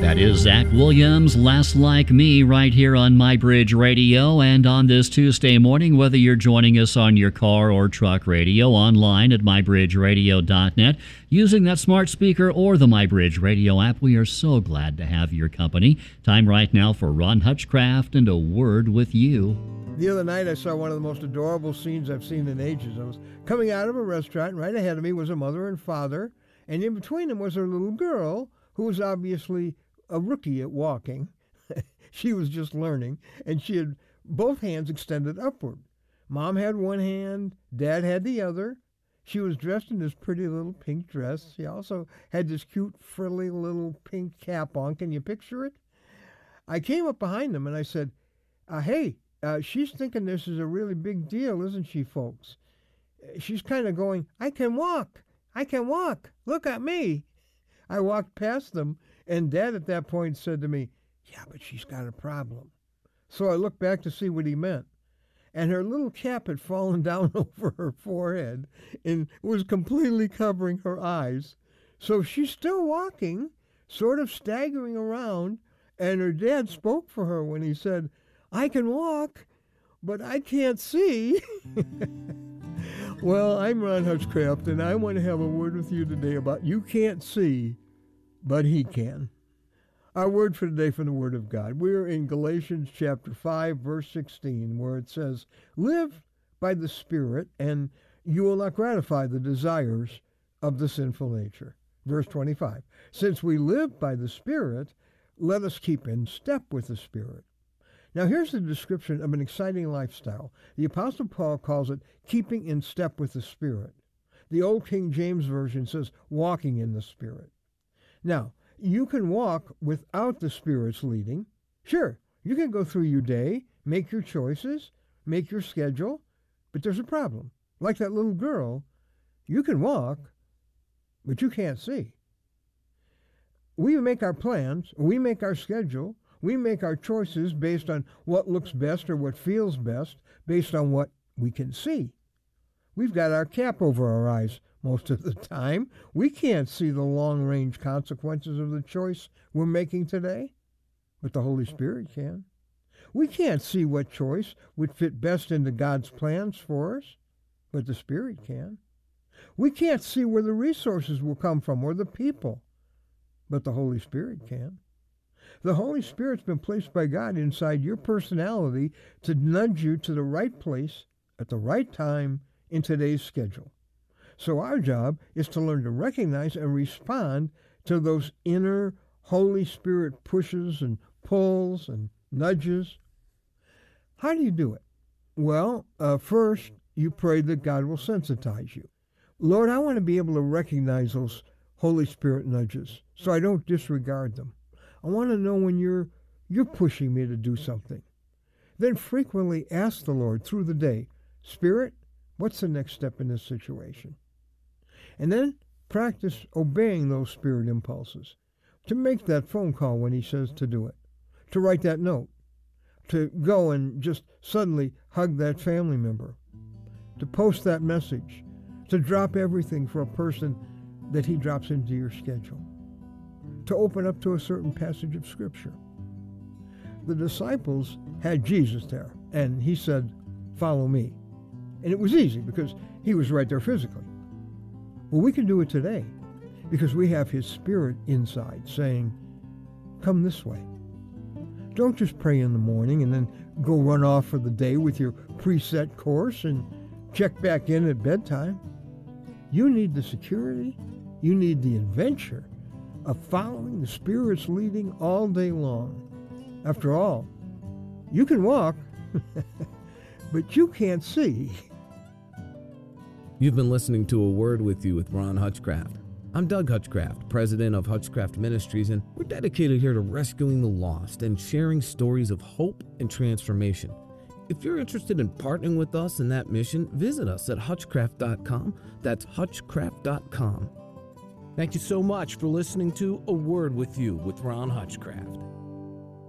That is Zach Williams, Last Like Me, right here on My Bridge Radio. And on this Tuesday morning, whether you're joining us on your car or truck radio, online at mybridgeradio.net, using that smart speaker or the My Bridge Radio app, we are so glad to have your company. Time right now for Ron Hutchcraft and A Word with You. The other night I saw one of the most adorable scenes I've seen in ages. I was coming out of a restaurant, and right ahead of me was a mother and father, and in between them was her little girl, who was obviously a rookie at walking. She was just learning, and she had both hands extended upward. Mom had one hand, Dad had the other. She was dressed in this pretty little pink dress. She also had this cute, frilly little pink cap on. Can you picture it? I came up behind them and I said, hey, she's thinking this is a really big deal, isn't she, folks? She's kind of going, I can walk. I can walk. Look at me. I walked past them, and Dad at that point said to me, yeah, but she's got a problem. So I looked back to see what he meant. And her little cap had fallen down over her forehead and was completely covering her eyes. So she's still walking, sort of staggering around, and her dad spoke for her when he said, I can walk, but I can't see. Well, I'm Ron Hutchcraft, and I want to have a word with you today about you can't see, but he can. Our word for today from the Word of God. We're in Galatians chapter 5, verse 16, where it says, live by the Spirit, and you will not gratify the desires of the sinful nature. Verse 25, since we live by the Spirit, let us keep in step with the Spirit. Now here's the description of an exciting lifestyle. The Apostle Paul calls it keeping in step with the Spirit. The Old King James Version says walking in the Spirit. Now, you can walk without the Spirit's leading. Sure, you can go through your day, make your choices, make your schedule, but there's a problem. Like that little girl, you can walk, but you can't see. We make our plans, we make our schedule, we make our choices based on what looks best or what feels best, based on what we can see. We've got our cap over our eyes most of the time. We can't see the long-range consequences of the choice we're making today, but the Holy Spirit can. We can't see what choice would fit best into God's plans for us, but the Spirit can. We can't see where the resources will come from or the people, but the Holy Spirit can. The Holy Spirit's been placed by God inside your personality to nudge you to the right place at the right time in today's schedule. So our job is to learn to recognize and respond to those inner Holy Spirit pushes and pulls and nudges. How do you do it? Well, first, you pray that God will sensitize you. Lord, I want to be able to recognize those Holy Spirit nudges so I don't disregard them. I want to know when you're pushing me to do something. Then frequently ask the Lord through the day, Spirit, what's the next step in this situation? And then practice obeying those Spirit impulses. To make that phone call when he says to do it. To write that note. To go and just suddenly hug that family member. To post that message. To drop everything for a person that he drops into your schedule. To open up to a certain passage of Scripture. The disciples had Jesus there, and he said, follow me. And it was easy because he was right there physically. Well, we can do it today because we have his Spirit inside saying, come this way. Don't just pray in the morning and then go run off for the day with your preset course and check back in at bedtime. You need the security, you need the adventure of following the Spirit's leading all day long. After all, you can walk, but you can't see. You've been listening to A Word with You with Ron Hutchcraft. I'm Doug Hutchcraft, president of Hutchcraft Ministries, and we're dedicated here to rescuing the lost and sharing stories of hope and transformation. If you're interested in partnering with us in that mission, visit us at hutchcraft.com. That's hutchcraft.com. Thank you so much for listening to A Word with You with Ron Hutchcraft.